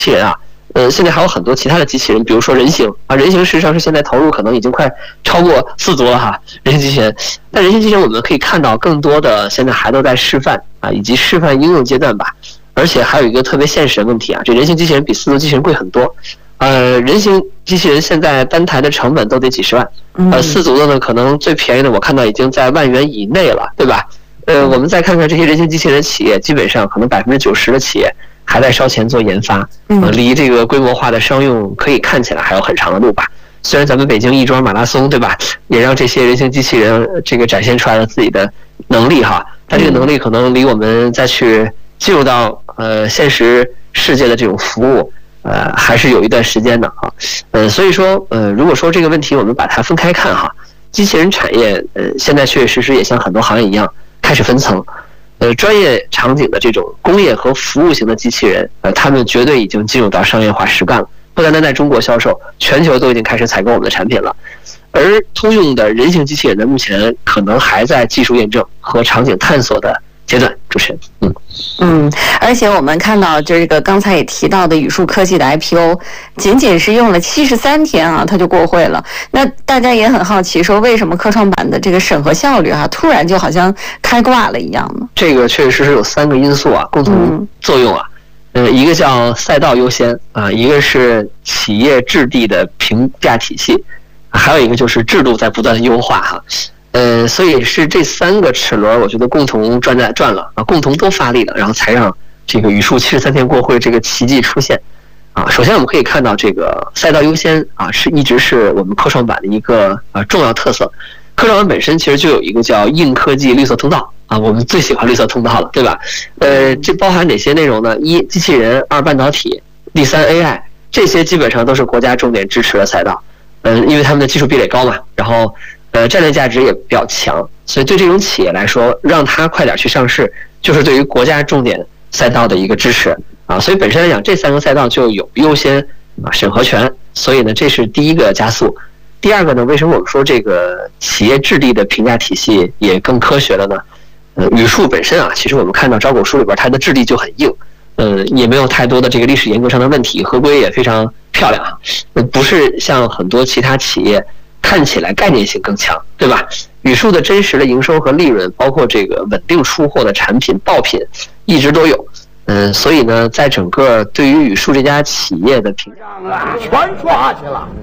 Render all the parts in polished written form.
器人啊，现在还有很多其他的机器人，比如说人形啊，人形事实上是现在投入可能已经快超过4足了哈，人形机器人。但人形机器人我们可以看到更多的现在还都在示范啊，以及示范应用阶段吧。而且还有一个特别现实的问题啊，这人形机器人比4足机器人贵很多。人形机器人现在单台的成本都得几十万，4足的呢可能最便宜的我看到已经在1万元以内了，对吧？我们再看看这些人形机器人企业，基本上可能90%的企业还在烧钱做研发，离这个规模化的商用可以看起来还有很长的路吧。虽然咱们北京亦庄马拉松，对吧，也让这些人形机器人这个展现出来了自己的能力哈，但这个能力可能离我们再去进入到现实世界的这种服务，还是有一段时间的哈。所以说如果说这个问题我们把它分开看哈，机器人产业现在确确实实也像很多行业一样开始分层。专业场景的这种工业和服务型的机器人，他们绝对已经进入到商业化实干了，不单单在中国销售，全球都已经开始采购我们的产品了。而通用的人形机器人呢，目前可能还在技术验证和场景探索的阶段。主持人， 而且我们看到这个刚才也提到的宇树科技的 IPO， 仅仅是用了73天啊，它就过会了。那大家也很好奇，说为什么科创板的这个审核效率突然就好像开挂了一样呢？这个确实是有3个因素啊，共同作用啊。一个叫赛道优先啊，一个是企业质地的评价体系，还有一个就是制度在不断的优化哈。所以是这3个齿轮，我觉得共同转了啊，共同都发力了，然后才让这个宇树73天过会这个奇迹出现啊。首先我们可以看到这个赛道优先啊，一直是我们科创板的一个重要特色。科创板本身其实就有一个叫硬科技绿色通道啊，我们最喜欢绿色通道了，对吧？这包含哪些内容呢？1机器人，2半导体，第3 AI， 这些基本上都是国家重点支持的赛道。因为他们的技术壁垒高嘛，然后战略价值也比较强，所以对这种企业来说，让它快点去上市，就是对于国家重点赛道的一个支持啊。所以本身来讲，这3个赛道就有优先审核权，所以呢，这是第一个加速。第二个呢，为什么我们说这个企业质地的评价体系也更科学了呢？宇树本身啊，其实我们看到招股书里边它的质地就很硬，也没有太多的这个历史严格上的问题，合规也非常漂亮啊，不是像很多其他企业看起来概念性更强，对吧？宇树的真实的营收和利润，包括这个稳定出货的产品爆品，一直都有。所以呢，在整个对于宇树这家企业的评价全刷去了。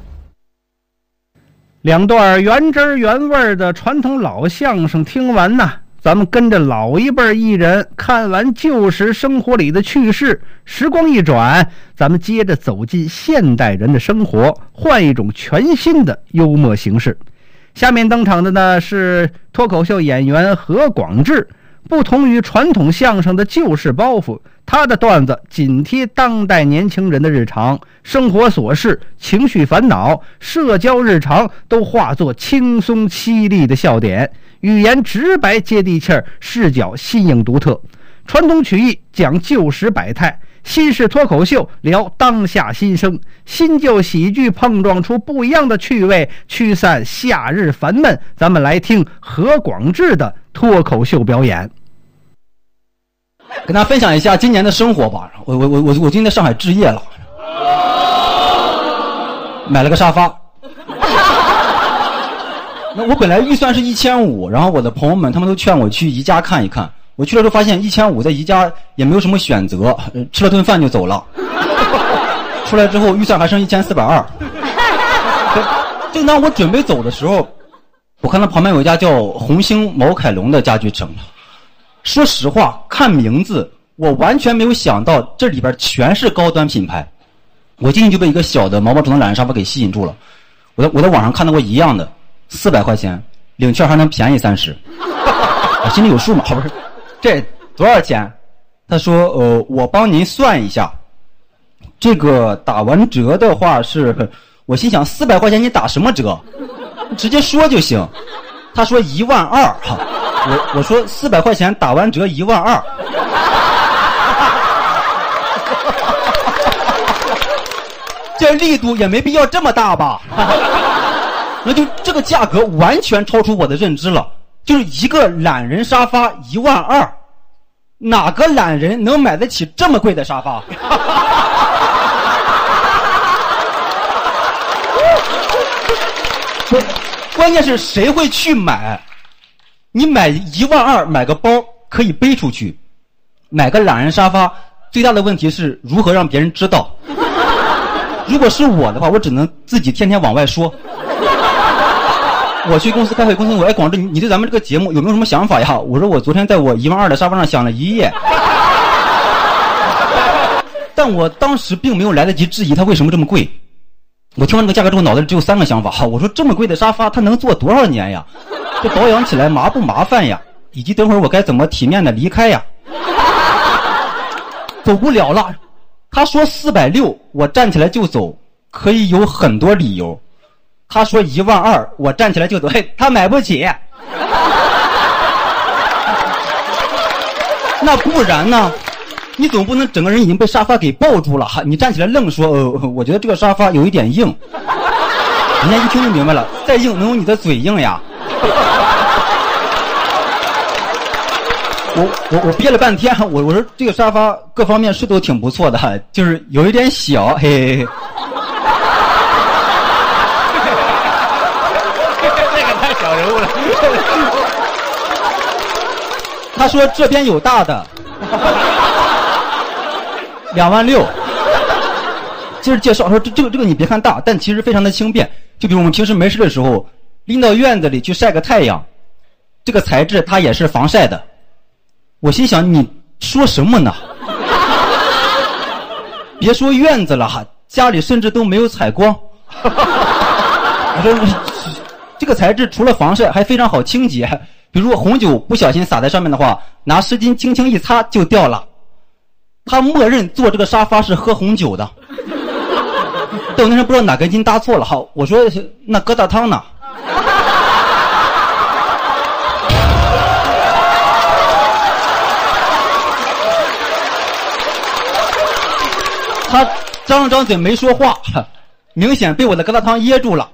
2段原汁原味的传统老相声听完呢，咱们跟着老一辈艺人看完旧时生活里的趣事，时光一转，咱们接着走进现代人的生活，换一种全新的幽默形式。下面登场的呢是脱口秀演员何广智。不同于传统相声的旧式包袱，他的段子紧贴当代年轻人的日常生活琐事、情绪烦恼、社交日常，都化作轻松犀利的笑点，语言直白接地气儿，视角新颖独特。传统曲艺讲旧时百态，新式脱口秀聊当下新生，新旧喜剧碰撞出不一样的趣味，驱散夏日烦闷。咱们来听何广智的脱口秀表演。 跟大家分享一下今年的生活吧。我今天在上海置业了，买了个沙发。那我本来预算是1500，然后我的朋友们他们都劝我去宜家看一看。我去了之后发现1500在宜家也没有什么选择，吃了顿饭就走了。出来之后预算还剩1420。正当我准备走的时候，我看到旁边有一家叫红星毛凯龙的家具城。说实话，看名字我完全没有想到这里边全是高端品牌。我进去就被一个小的毛毛虫的懒人沙发给吸引住了。我在网上看到过一样的，400块钱，领券还能便宜30。我心里有数嘛，不是？这多少钱？他说我帮您算一下，这个打完折的话是，我心想400块钱你打什么折？直接说就行。他说12000哈。我说400块钱打完折12000，这力度也没必要这么大吧？那就这个价格完全超出我的认知了，就是一个懒人沙发12000，哪个懒人能买得起这么贵的沙发？ 关键是谁会去买？你买12000买个包可以背出去，买个懒人沙发最大的问题是如何让别人知道。如果是我的话，我只能自己天天往外说。我去公司开会，公司问我，广志，你对咱们这个节目有没有什么想法呀？我说我昨天在我12000的沙发上想了一夜。但我当时并没有来得及质疑它为什么这么贵。我听完这个价格之后，脑子里只有3个想法。我说这么贵的沙发，它能坐多少年呀？这保养起来麻不麻烦呀？以及等会儿我该怎么体面的离开呀？走不了了。他说460，我站起来就走，可以有很多理由。他说12000，我站起来就走，嘿，他买不起。那不然呢？你总不能整个人已经被沙发给抱住了，你站起来愣说我觉得这个沙发有一点硬。人家一听就明白了，再硬能有你的嘴硬呀？我憋了半天，我说这个沙发各方面是都挺不错的，就是有一点小，嘿嘿嘿。 这个太小人物了。 他说这边有大的，26000。接着介绍说这个你别看大，但其实非常的轻便。就比如我们平时没事的时候，拎到院子里去晒个太阳，这个材质它也是防晒的。我心想你说什么呢？别说院子了，家里甚至都没有采光。我说这个材质除了防晒还非常好清洁，比如红酒不小心洒在上面的话，拿湿巾轻轻一擦就掉了。他默认坐这个沙发是喝红酒的。但我那时候不知道哪根筋搭错了，我说那疙瘩汤呢？他张了张嘴没说话，明显被我的疙瘩汤噎住了。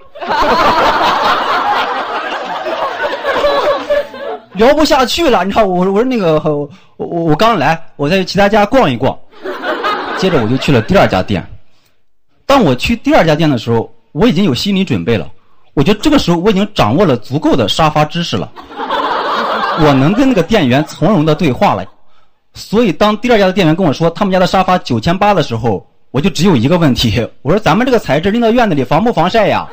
聊不下去了，你知道我说那个我刚来，我在其他家逛一逛，接着我就去了第2家店。当我去第2家店的时候，我已经有心理准备了。我觉得这个时候我已经掌握了足够的沙发知识了，我能跟那个店员从容的对话了。所以当第2家的店员跟我说他们家的沙发9800的时候，我就只有一个问题，我说咱们这个材质拎到院子里防不防晒呀？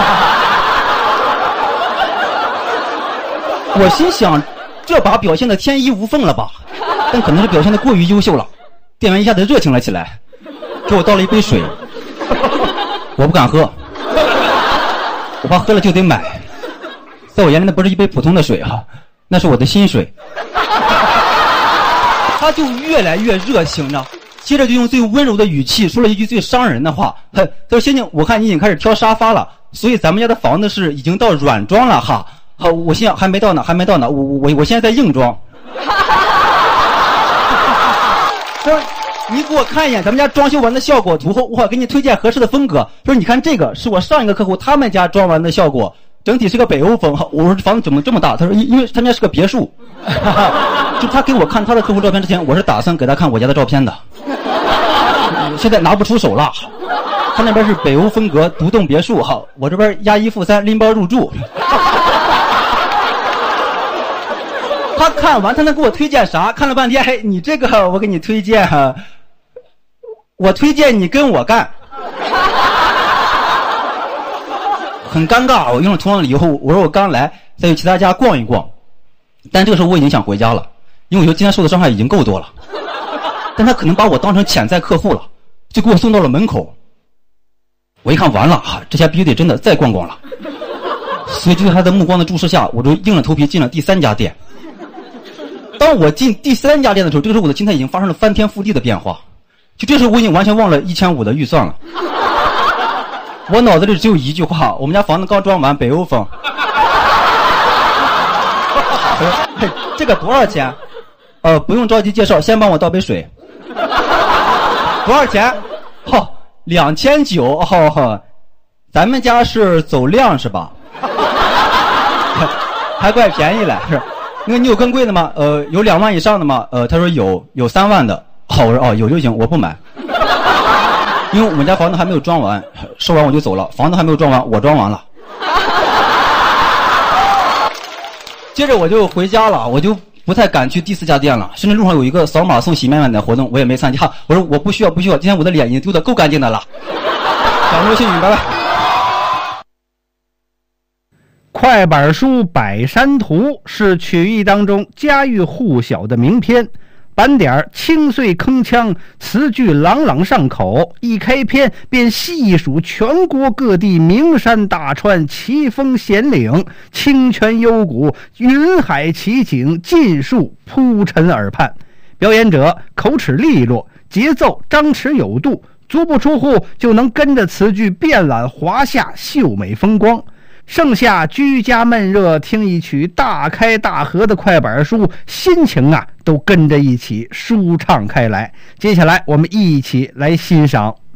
我心想这把表现的天衣无缝了吧，但可能是表现的过于优秀了。店员一下子热情了起来，给我倒了一杯水。我不敢喝，我怕喝了就得买。在我眼里那不是一杯普通的水那是我的薪水。他就越来越热情了，接着就用最温柔的语气说了一句最伤人的话，他说仙静，我看你已经开始挑沙发了，所以咱们家的房子是已经到软装了哈。好，我心想还没到呢，我现在在硬装。说你给我看一眼咱们家装修完的效果图后，我给你推荐合适的风格。说你看这个是我上一个客户他们家装完的效果，整体是个北欧风。我说房子怎么这么大？他说因为他们家是个别墅。就他给我看他的客户照片之前，我是打算给他看我家的照片的。现在拿不出手了。他那边是北欧风格独栋别墅我这边押1付3拎包入住。他看完他能给我推荐啥？看了半天，嘿，你这个我给你推荐我推荐你跟我干。很尴尬，我用了同样的理由，我说我刚来，再去其他家逛一逛。但这个时候我已经想回家了，因为我觉得今天受的伤害已经够多了。但他可能把我当成潜在客户了，就给我送到了门口。我一看完了这下必须得真的再逛逛了。所以就在他的目光的注视下，我就硬着头皮进了第3家店。当我进第3家店的时候，这个时候我的心态已经发生了翻天覆地的变化。就这时候我已经完全忘了1500的预算了。我脑子里只有一句话，我们家房子刚装完，北欧风。这个多少钱？不用着急介绍，先帮我倒杯水。多少钱？2900。咱们家是走量是吧？还怪便宜了，是。那个你有更贵的吗？有2万以上的吗？他说有3万的。我说有就行，我不买。因为我们家房子还没有装完，收完我就走了。房子还没有装完，我装完了。 接着我就回家了，我就不太敢去第4家店了，甚至路上有一个扫码送洗面奶的活动，我也没参加。我说我不需要，今天我的脸已经丢得够干净的了。掌声幸运，拜拜。 快板书《百山图》是曲艺当中家喻户晓的名篇，板点清脆铿锵，词句朗朗上口，一开篇便细数全国各地名山大川、奇峰险岭、清泉幽谷、云海奇景，尽数铺陈耳畔。表演者口齿利落，节奏张弛有度，足不出户就能跟着词句遍览华夏秀美风光。盛夏居家闷热，听一曲大开大合的快板书，心情都跟着一起舒畅开来。接下来我们一起来欣赏。